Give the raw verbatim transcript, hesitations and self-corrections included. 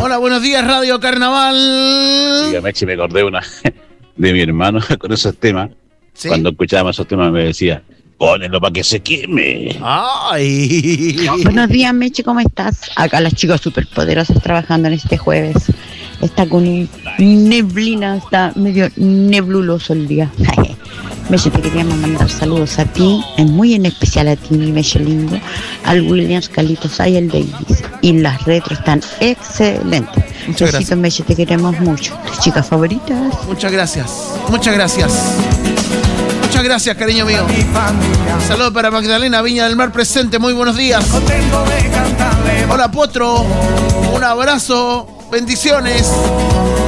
Hola, buenos días, Radio Carnaval. Dígame, si me acordé una de mi hermano con esos temas. ¿Sí? Cuando escuchábamos esos temas me decía, pónenlo para que se queme. Ay. Buenos días, Meche, ¿cómo estás? Acá las chicas superpoderosas trabajando en este jueves. Está con neblina, está medio nebluloso el día. Meche, te queríamos mandar saludos a ti, en muy en especial a ti, mi Meche lindo, al Williams, Carlitos y al Davis. Y las retros están excelentes. Muchas gracias. Meche, te queremos mucho. Tus chicas favoritas. Muchas gracias, muchas gracias. Muchas gracias, cariño mío. Saludos para Magdalena Viña del Mar presente, muy buenos días. Hola, Potro, un abrazo, bendiciones.